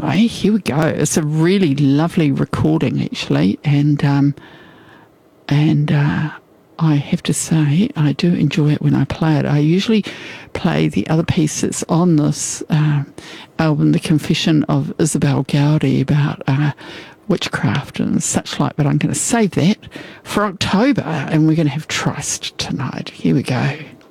anyway, here we go. It's a really lovely recording, actually, and I have to say I do enjoy it when I play it. I usually play the other pieces on this album, The Confession of Isabel Gowdy, about witchcraft and such like, but I'm going to save that for October, and we're going to have Trust tonight. Here we go.